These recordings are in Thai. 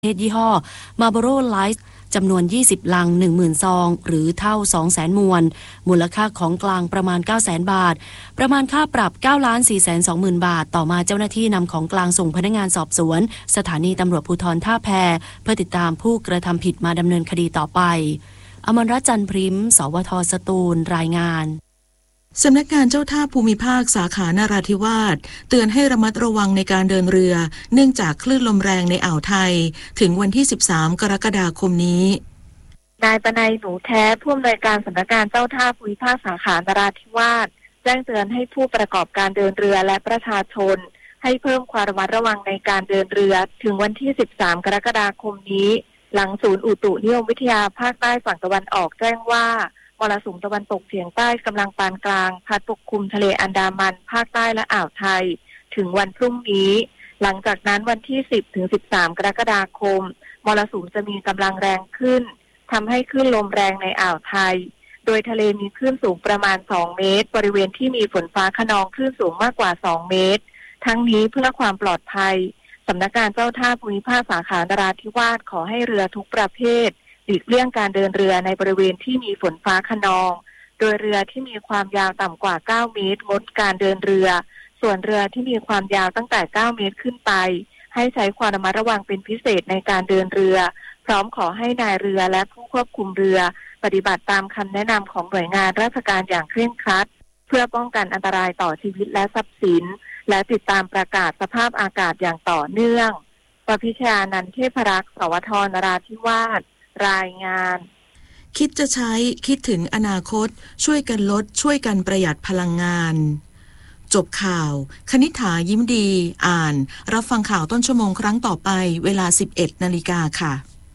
เทศยี่ห้อ Marlboro Light จำนวน 20 ลัง 10,000 ซอง หรือเท่า 200,000 มวล มูลค่าของกลางประมาณ 900,000 บาท ประมาณค่าปรับ 9,420,000 บาท ต่อมาเจ้าหน้าที่นำของกลางส่งพนักงานสอบสวนสถานีตำรวจภูธรท่าแพเพื่อติดตามผู้กระทำผิดมาดำเนินคดีต่อไปอมรรัตน์ จันทร์พริม สวท.สตูล รายงานสำนักงานเจ้าท่าภูมิภาคสาขานราธิวาสเตือนให้ระมัดระวังในการเดินเรือเนื่องจากคลื่นลมแรงในอ่าวไทยถึงวันที่ 13 กรกฎาคมนี้นายปนัย หนูแท้ผู้อำนวยการสำนักงานเจ้าท่าภูมิภาคสาขานราธิวาสแจ้งเตือนให้ผู้ประกอบการเดินเรือและประชาชนให้เพิ่มความระมัดระวังในการเดินเรือถึงวันที่ 13 กรกฎาคมนี้หลังศูนย์อุตุนิยมวิทยาภาคใต้ฝั่งตะวันออกแจ้งว่ามรสุมตะวันตกเฉียงใต้กำลังปานกลางพัดปกคลุมทะเลอันดามันภาคใต้และอ่าวไทยถึงวันพรุ่งนี้หลังจากนั้นวันที่ 10 ถึง 13 กรกฎาคมมรสุมจะมีกำลังแรงขึ้นทำให้คลื่นลมแรงในอ่าวไทยโดยทะเลมีคลื่นสูงประมาณ 2 เมตรบริเวณที่มีฝนฟ้าคะนองคลื่นสูงมากกว่า 2 เมตรทั้งนี้เพื่อความปลอดภัยสำนักงานเจ้าท่าภูมิภาคสาขานราธิวาสขอให้เรือทุกประเภทหลีกเลี่ยงการเดินเรือในบริเวณที่มีฝนฟ้าคะนองโดยเรือที่มีความยาวต่ำกว่า 9 เมตรงดการเดินเรือส่วนเรือที่มีความยาวตั้งแต่ 9 เมตรขึ้นไปให้ใช้ความระมัดระวังเป็นพิเศษในการเดินเรือพร้อมขอให้นายเรือและผู้ควบคุมเรือปฏิบัติตามคำแนะนำของหน่วยงานราชการอย่างเคร่งครัดเพื่อป้องกันอันตรายต่อชีวิตและทรัพย์สินและติดตามประกาศสภาพอากาศอย่างต่อเนื่องประพิชญานันท์ เทพรักษ์ สวท นราธิวาสรายงานคิดจะใช้คิดถึงอนาคตช่วยกันลดช่วยกันประหยัดพลังงานจบข่าวคณิษฐายิ้มดีอ่านรับฟังข่าวต้นชั่วโมงครั้งต่อไปเวลา 11 นาฬิกาค่ะ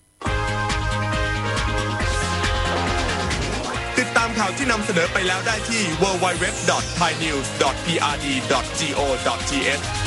ติดตามข่าวที่นำเสนอไปแล้วได้ที่ www.thainews.prd.go.th